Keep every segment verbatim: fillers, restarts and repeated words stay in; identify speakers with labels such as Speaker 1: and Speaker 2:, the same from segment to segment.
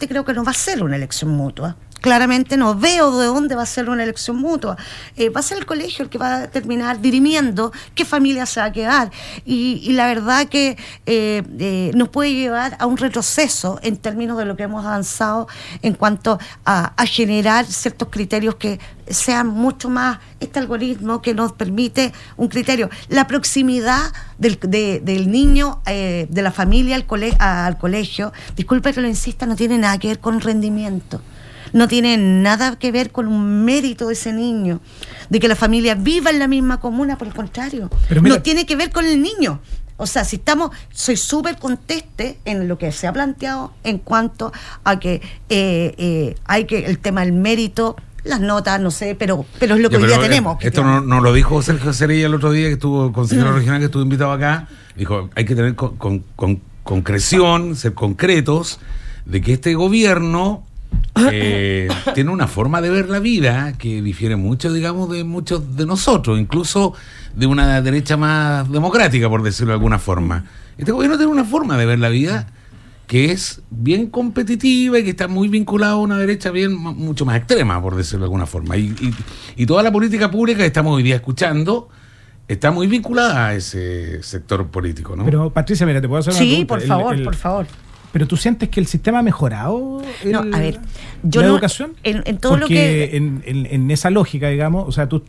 Speaker 1: claramente creo que no va a ser una elección mutua. Claramente no veo de dónde va a ser una elección mutua. Eh, va a ser el colegio el que va a terminar dirimiendo qué familia se va a quedar. Y, y la verdad que eh, eh, nos puede llevar a un retroceso en términos de lo que hemos avanzado en cuanto a, a generar ciertos criterios que sean mucho más este algoritmo que nos permite un criterio. La proximidad del, de, del niño, eh, de la familia al, cole, a, al colegio, disculpe que lo insista, no tiene nada que ver con rendimiento. No tiene nada que ver con un mérito de ese niño, de que la familia viva en la misma comuna, por el contrario. Pero mira, no tiene que ver con el niño. O sea, si estamos, soy súper conteste en lo que se ha planteado en cuanto a que eh, eh, hay que el tema del mérito, las notas, no sé, pero pero es lo que ya, hoy día tenemos.
Speaker 2: Esto no, no lo dijo Sergio Cerilla el otro día, que estuvo el consejero mm. regional, que estuvo invitado acá. Dijo, hay que tener con, con, con concreción, ser concretos, de que este gobierno Eh, tiene una forma de ver la vida que difiere mucho, digamos, de muchos de nosotros, incluso de una derecha más democrática, por decirlo de alguna forma. Este gobierno tiene una forma de ver la vida que es bien competitiva y que está muy vinculado a una derecha bien mucho más extrema, por decirlo de alguna forma. Y, y, y toda la política pública que estamos hoy día escuchando está muy vinculada a ese sector político, ¿no?
Speaker 3: Pero, Patricia, mira, te puedo hacer una
Speaker 1: sí,
Speaker 3: pregunta.
Speaker 1: por favor,
Speaker 3: el, el,
Speaker 1: por favor.
Speaker 3: Pero tú sientes que el sistema ha mejorado el,
Speaker 1: no, a ver, yo
Speaker 3: la
Speaker 1: no,
Speaker 3: educación,
Speaker 1: en, en todo
Speaker 3: porque
Speaker 1: lo que
Speaker 3: en, en, en esa lógica, digamos, o sea, tú,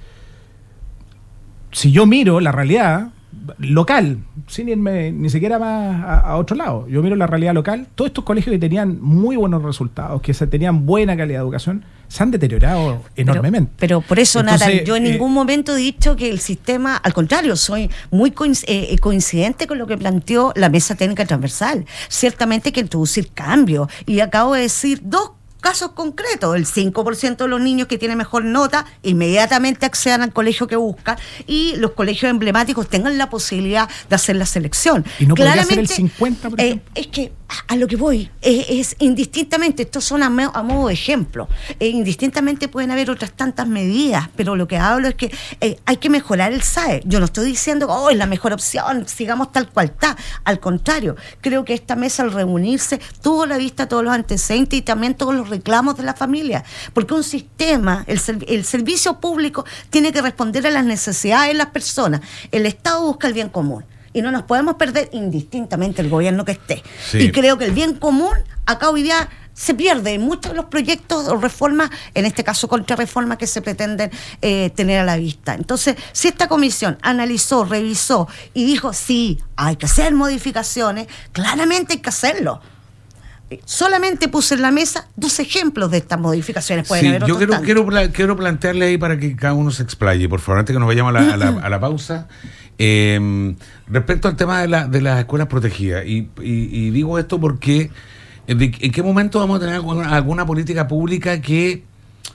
Speaker 3: si yo miro la realidad local, sin irme ni siquiera más a, a otro lado, yo miro la realidad local, todos estos colegios que tenían muy buenos resultados, que se tenían buena calidad de educación, se han deteriorado enormemente.
Speaker 1: Pero, pero por eso,
Speaker 3: Entonces,
Speaker 1: Nathan, yo en
Speaker 3: eh,
Speaker 1: ningún momento he dicho que el sistema, al contrario, soy muy coinc- eh, coincidente con lo que planteó la mesa técnica transversal. Ciertamente hay que introducir cambios, y acabo de decir dos casos concretos: el cinco por ciento de los niños que tienen mejor nota inmediatamente accedan al colegio que buscan, y los colegios emblemáticos tengan la posibilidad de hacer la selección.
Speaker 3: ¿Y no podría
Speaker 1: Claramente,
Speaker 3: ser el cincuenta por ciento?
Speaker 1: Eh, es que a lo que voy es, es indistintamente, estos son a, me, a modo de ejemplo, eh, indistintamente pueden haber otras tantas medidas, pero lo que hablo es que eh, hay que mejorar el S A E. Yo no estoy diciendo que oh, es la mejor opción, sigamos tal cual está. Al contrario, creo que esta mesa, al reunirse, tuvo a la vista todos los antecedentes y también todos los reclamos de la familia, porque un sistema, el, el servicio público tiene que responder a las necesidades de las personas. El Estado busca el bien común y no nos podemos perder indistintamente el gobierno que esté. Sí. Y creo que el bien común acá hoy día se pierde en muchos de los proyectos o reformas, en este caso contrarreformas, que se pretenden eh, tener a la vista. Entonces, si esta comisión analizó, revisó y dijo sí, hay que hacer modificaciones, claramente hay que hacerlo. Solamente puse en la mesa dos ejemplos de estas modificaciones. Pueden
Speaker 2: sí,
Speaker 1: haber
Speaker 2: yo
Speaker 1: otros
Speaker 2: quiero, quiero, quiero plantearle ahí para que cada uno se explaye, por favor, antes que nos vayamos a la, a la, a la pausa. Eh, respecto al tema de, la, de las escuelas protegidas, y, y, y digo esto porque ¿en qué momento vamos a tener alguna, alguna política pública que,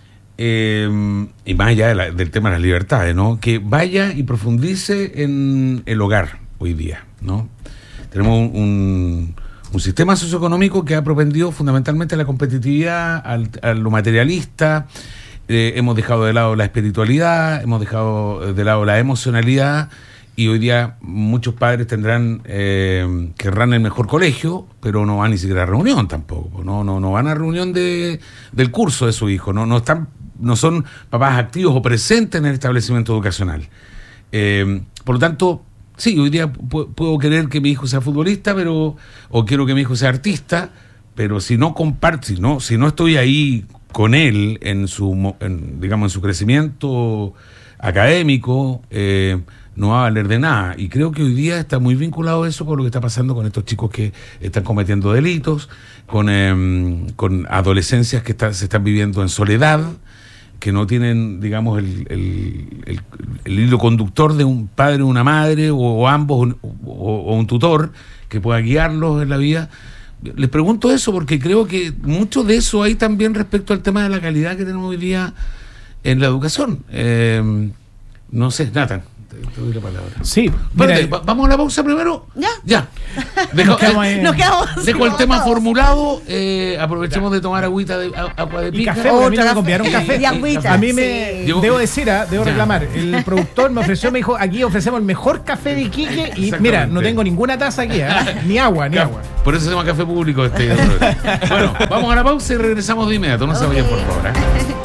Speaker 2: eh, y más allá de la, del tema de las libertades, ¿no?, que vaya y profundice en el hogar hoy día, ¿no? Tenemos un, un, un sistema socioeconómico que ha propendido fundamentalmente a la competitividad, al, a lo materialista. Eh, hemos dejado de lado la espiritualidad, hemos dejado de lado la emocionalidad, y hoy día muchos padres tendrán, eh, querrán el mejor colegio, pero no van ni siquiera a reunión tampoco, no, no, no van a reunión de, del curso de su hijo, no, no están, no son papás activos o presentes en el establecimiento educacional. Eh, por lo tanto, sí, hoy día pu- puedo querer que mi hijo sea futbolista, pero, o quiero que mi hijo sea artista, pero si no comparto, si no, si no estoy ahí con él en su, en, digamos, en su crecimiento académico, eh, no va a valer de nada. Y creo que hoy día está muy vinculado eso con lo que está pasando con estos chicos que están cometiendo delitos, con, eh, con adolescencias que está, se están viviendo en soledad, que no tienen, digamos, el, el, el, el hilo conductor de un padre o una madre, o, o ambos, o, o un tutor que pueda guiarlos en la vida. Les pregunto eso porque creo que mucho de eso hay también respecto al tema de la calidad que tenemos hoy día en la educación. Eh, no sé, Nathan. te, te doy la palabra.
Speaker 3: Sí,
Speaker 2: Espérate,
Speaker 3: mira,
Speaker 2: va- ¿vamos a la pausa primero?
Speaker 1: Ya.
Speaker 2: Ya. Dejo,
Speaker 3: Nos quedamos ahí.
Speaker 1: Nos quedamos
Speaker 2: dejo el tema
Speaker 1: botados.
Speaker 2: formulado. Eh, aprovechemos de tomar agüita de a- agua de
Speaker 3: y
Speaker 2: pica.
Speaker 3: café, porque a mí no
Speaker 1: Otra
Speaker 3: me convidaron
Speaker 1: café.
Speaker 3: café.
Speaker 1: Y agüita,
Speaker 3: A mí me,
Speaker 1: sí.
Speaker 3: debo decir, ah, debo
Speaker 2: Ya.
Speaker 3: reclamar, el productor me ofreció, me dijo, aquí ofrecemos el mejor café de Iquique y
Speaker 2: Exactamente.
Speaker 3: mira, no tengo ninguna taza aquí, ah, ni agua, ni
Speaker 2: Ca-
Speaker 3: agua.
Speaker 2: Por eso se llama café público este. Bueno, vamos a la pausa y regresamos de inmediato. No se vayan, por favor. ¿eh?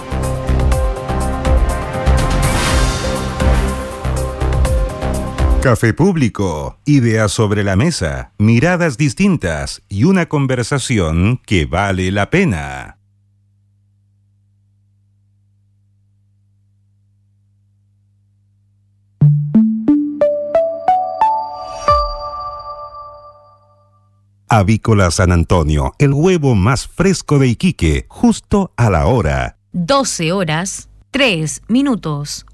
Speaker 4: Café Público, ideas sobre la mesa, miradas distintas y una conversación que vale la pena. Avícola San Antonio, el huevo más fresco de Iquique, justo a la hora.
Speaker 5: doce horas, tres minutos.